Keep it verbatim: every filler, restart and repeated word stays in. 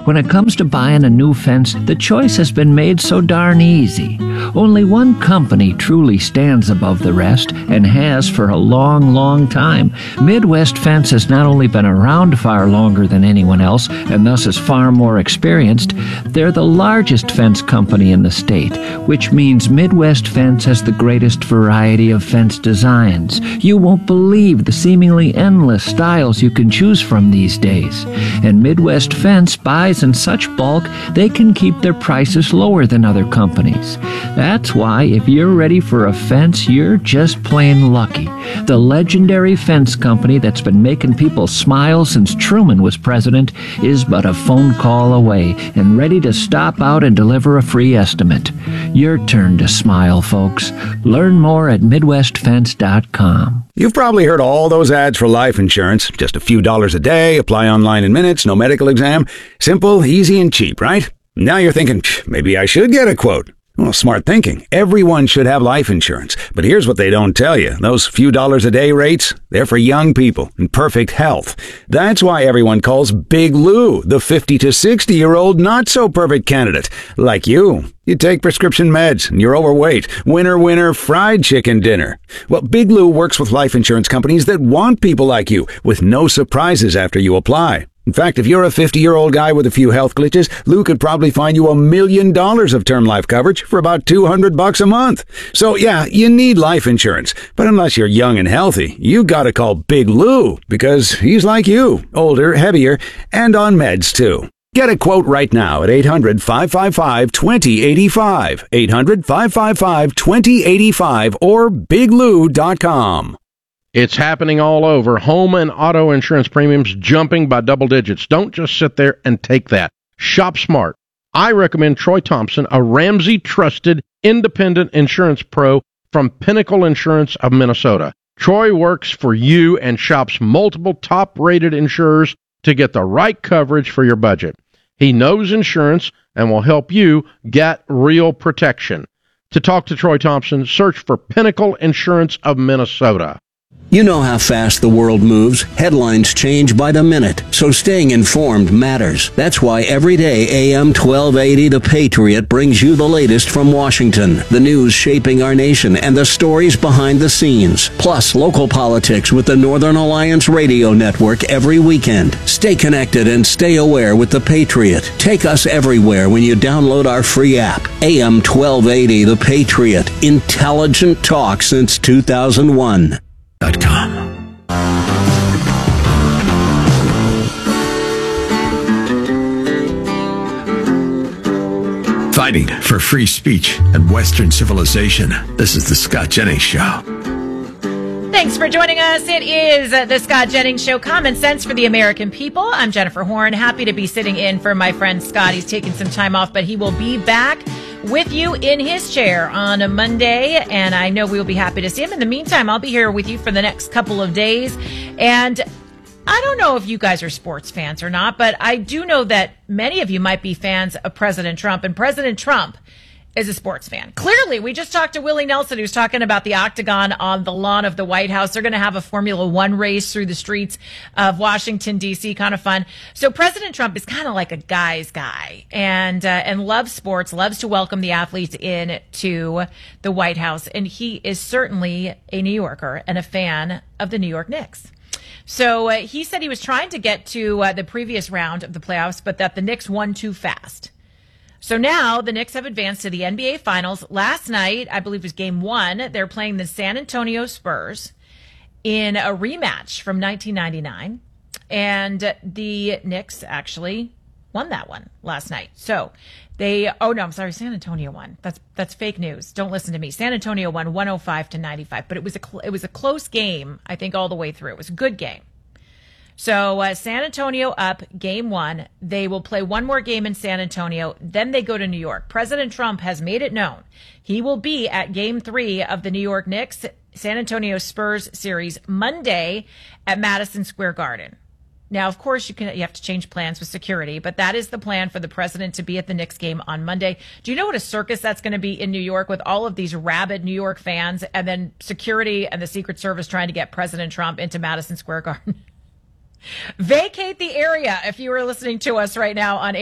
When it comes to buying a new fence, the choice has been made so darn easy. Only one company truly stands above the rest, and has for a long, long time. Midwest Fence has not only been around far longer than anyone else, and thus is far more experienced, they're the largest fence company in the state, which means Midwest Fence has the greatest variety of fence designs. You won't believe the seemingly endless styles you can choose from these days. And Midwest Fence buys in such bulk, they can keep their prices lower than other companies. That's why if you're ready for a fence, you're just plain lucky. The legendary fence company that's been making people smile since Truman was president is but a phone call away and ready to stop out and deliver a free estimate. Your turn to smile, folks. Learn more at midwest fence dot com. You've probably heard all those ads for life insurance. Just a few dollars a day, apply online in minutes, no medical exam. Simple, easy, and cheap, right? Now you're thinking, maybe I should get a quote. Well, smart thinking. Everyone should have life insurance. But here's what they don't tell you. Those few dollars a day rates, they're for young people in perfect health. That's why everyone calls Big Lou the fifty to sixty-year-old not-so-perfect candidate. Like you. You take prescription meds and you're overweight. Winner, winner, fried chicken dinner. Well, Big Lou works with life insurance companies that want people like you, with no surprises after you apply. In fact, if you're a fifty-year-old guy with a few health glitches, Lou could probably find you a million dollars of term life coverage for about two hundred bucks a month. So yeah, you need life insurance. But unless you're young and healthy, you gotta call Big Lou, because he's like you, older, heavier, and on meds too. Get a quote right now at eight hundred, five five five, two zero eight five, eight hundred, five five five, two zero eight five, or big lou dot com. It's happening all over. Home and auto insurance premiums jumping by double digits. Don't just sit there and take that. Shop smart. I recommend Troy Thompson, a Ramsey-trusted independent insurance pro from Pinnacle Insurance of Minnesota. Troy works for you and shops multiple top-rated insurers to get the right coverage for your budget. He knows insurance and will help you get real protection. To talk to Troy Thompson, search for Pinnacle Insurance of Minnesota. You know how fast the world moves. Headlines change by the minute, so staying informed matters. That's why every day A M twelve eighty The Patriot brings you the latest from Washington, the news shaping our nation, and the stories behind the scenes. Plus, local politics with the Northern Alliance Radio Network every weekend. Stay connected and stay aware with The Patriot. Take us everywhere when you download our free app. A M twelve eighty The Patriot. Intelligent talk since two thousand one. Com. Fighting for free speech and Western civilization. This is the Scott Jennings Show. Thanks for joining us. It is the Scott Jennings Show, common sense for the American people. I'm Jennifer Horn, happy to be sitting in for my friend Scott. He's taking some time off, but he will be back with you in his chair on a Monday, and I know we will be happy to see him. In the meantime, I'll be here with you for the next couple of days, and I don't know if you guys are sports fans or not, but I do know that many of you might be fans of President Trump, and President Trump is a sports fan. Clearly, we just talked to Willie Nelson, who's talking about the octagon on the lawn of the White House. They're going to have a Formula One race through the streets of Washington, D C, kind of fun. So President Trump is kind of like a guy's guy, and uh, and loves sports, loves to welcome the athletes in to the White House, and he is certainly a New Yorker and a fan of the New York Knicks. So uh, he said he was trying to get to uh, the previous round of the playoffs, but that the Knicks won too fast. So now the Knicks have advanced to the N B A Finals. Last night, I believe it was game one, they're playing the San Antonio Spurs in a rematch from nineteen ninety-nine. And the Knicks actually won that one last night. So they, oh no, I'm sorry, San Antonio won. That's that's fake news. Don't listen to me. San Antonio won one oh five to ninety-five, but it was a cl- it was a close game, I think, all the way through. It was a good game. So uh, San Antonio up game one. They will play one more game in San Antonio. Then they go to New York. President Trump has made it known he will be at game three of the New York Knicks San Antonio Spurs series Monday at Madison Square Garden. Now, of course, you can you have to change plans with security, but that is the plan for the president to be at the Knicks game on Monday. Do you know what a circus that's going to be in New York with all of these rabid New York fans and then security and the Secret Service trying to get President Trump into Madison Square Garden? Vacate the area if you are listening to us right now on